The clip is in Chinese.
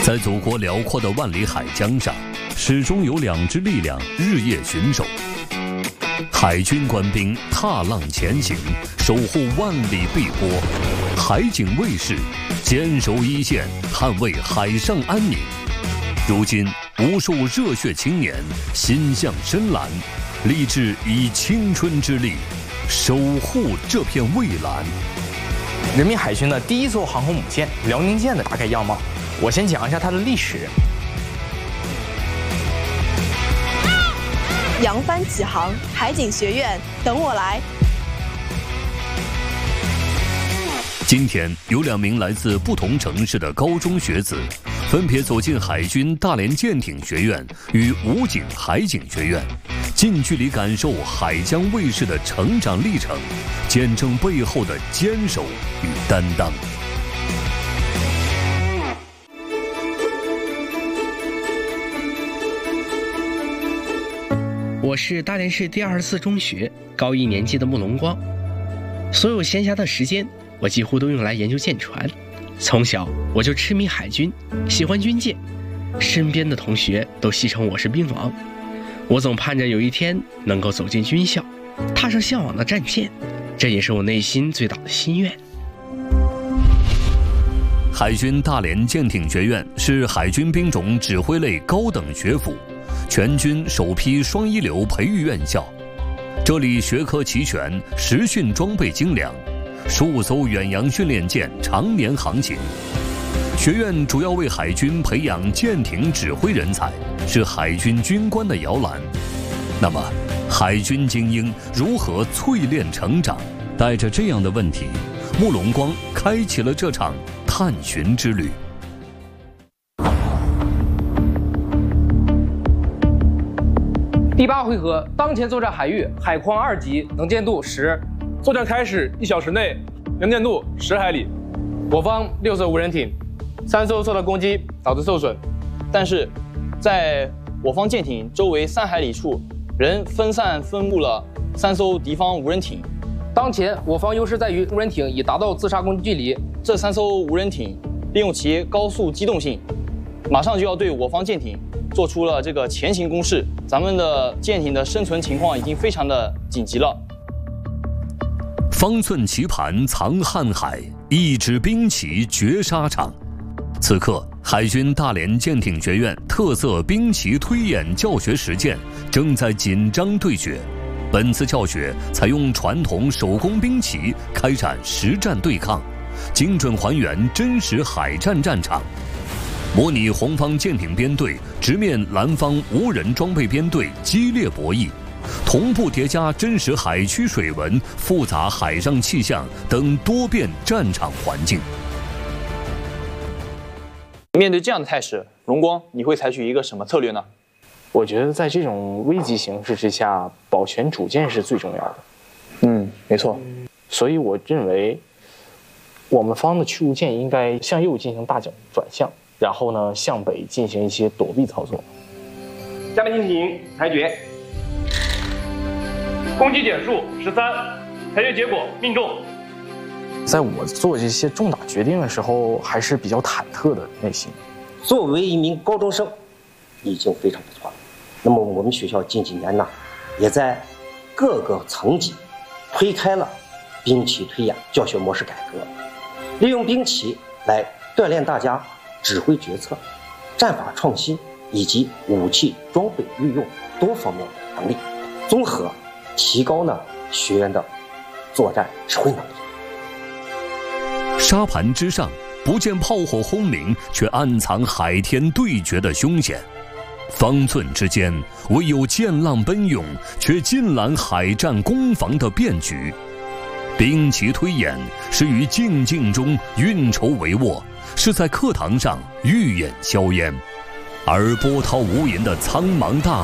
在祖国辽阔的万里海疆上，始终有2支力量日夜巡守。海军官兵踏浪前行，守护万里碧波；海警卫士坚守一线，捍卫海上安宁。如今，无数热血青年心向深蓝，立志以青春之力守护这片蔚蓝。 人民海军的第一艘航空母舰辽宁舰的大概样貌，我先讲一下它的历史。 扬帆起航，海警学院等我来。 今天有2名来自不同城市的高中学子，分别走进海军大连舰艇学院与武警海警学院，近距离感受海疆卫士的成长历程，见证背后的坚守与担当。 我是大连市第24中学高1年级的穆龙光，所有闲暇的时间，我几乎都用来研究舰船。从小我就痴迷海军，喜欢军舰，身边的同学都戏称我是兵王。我总盼着有一天能够走进军校，踏上向往的战舰，这也是我内心最大的心愿。 海军大连舰艇学院是海军兵种指挥类高等学府，全军首批双一流培育院校。这里学科齐全，实训装备精良，数艘远洋训练舰常年航行。学院主要为海军培养舰艇指挥人才，是海军军官的摇篮。那么，海军精英如何淬炼成长？带着这样的问题，穆龙光开启了这场探寻之旅。 第8回合，当前作战海域海况2级，能见度10。 作战开始1小时内，能见度10海里。 我方6艘无人艇，3艘受到攻击导致受损， 但是在我方舰艇周围3海里处，仍分布了3艘敌方无人艇。 当前我方优势在于无人艇已达到自杀攻击距离， 这3艘无人艇利用其高速机动性，马上就要对我方舰艇做出了这个前行攻势。咱们的舰艇的生存情况已经非常的紧急了。 方寸棋盘藏瀚海，一指兵棋绝沙场。此刻，海军大连舰艇学院特色兵棋推演教学实践正在紧张对决。本次教学采用传统手工兵棋开展实战对抗，精准还原真实海战战场，模拟红方舰艇编队直面蓝方无人装备编队激烈博弈，同步叠加真实海区水文、复杂海上气象等多变战场环境。 面对这样的态势，荣光，你会采取一个什么策略呢？ 我觉得在这种危急形势之下，保全主舰是最重要的。 没错。 所以我认为，我们方的驱逐舰应该向右进行大转向，然后呢向北进行一些躲避操作。 下面进行裁决，攻击点数13，裁决结果命中。 在我做这些重大决定的时候，还是比较忐忑的内心。 作为一名高中生，已经非常不错了。那么我们学校近几年呢，也在各个层级推开了兵棋推演教学模式改革，利用兵棋来锻炼大家指挥决策、战法创新以及武器装备运用多方面的能力，综合提高呢学员的作战指挥能力。 沙盘之上，不见炮火轰鸣，却暗藏海天对决的凶险；方寸之间，唯有剑浪奔涌，却尽览海战攻防的变局。兵棋推演是于静静中运筹帷幄，是在课堂上预演硝烟，而波涛无垠的苍茫大